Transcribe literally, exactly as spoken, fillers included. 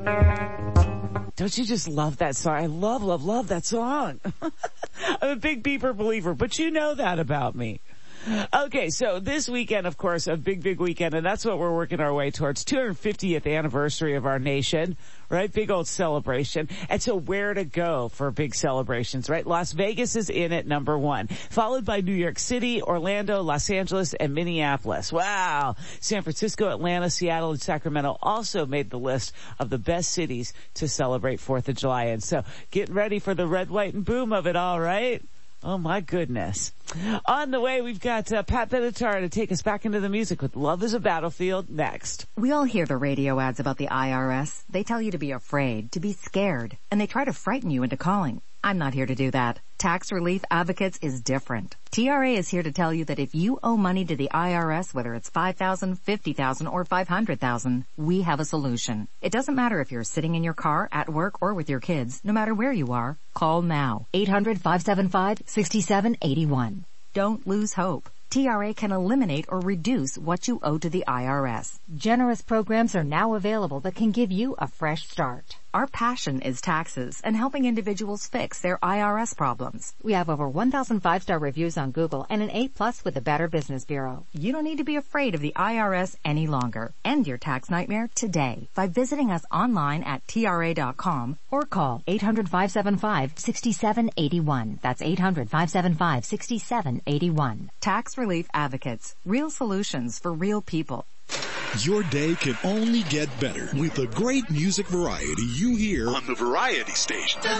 Don't you just love that song? I love, love, love that song. I'm a big Bieber believer, but you know that about me. Okay, so this weekend, of course, a big, big weekend, and that's what we're working our way towards. two hundred fiftieth anniversary of our nation, right? Big old celebration. And so where to go for big celebrations, right? Las Vegas is in at number one, followed by New York City, Orlando, Los Angeles, and Minneapolis. Wow. San Francisco, Atlanta, Seattle, and Sacramento also made the list of the best cities to celebrate fourth of July. And so getting ready for the red, white, and boom of it all, right? Oh my goodness. On the way, we've got uh, Pat Benatar to take us back into the music with Love is a Battlefield next. We all hear the radio ads about the I R S. They tell you to be afraid, to be scared, and they try to frighten you into calling. I'm not here to do that. Tax Relief Advocates is different. T R A is here to tell you that if you owe money to the I R S, whether it's five thousand dollars, fifty thousand dollars, or five hundred thousand dollars, we have a solution. It doesn't matter if you're sitting in your car, at work, or with your kids. No matter where you are, call now. eight hundred, five seven five, six seven eight one. Don't lose hope. T R A can eliminate or reduce what you owe to the I R S. Generous programs are now available that can give you a fresh start. Our passion is taxes and helping individuals fix their I R S problems. We have over one thousand five-star reviews on Google and an A plus with the Better Business Bureau. You don't need to be afraid of the I R S any longer. End your tax nightmare today by visiting us online at T R A dot com or call eight hundred, five seven five, six seven eight one. That's eight hundred, five seven five, six seven eight one. Tax Relief Advocates. Real solutions for real people. Your day can only get better with the great music variety you hear on the Variety Station.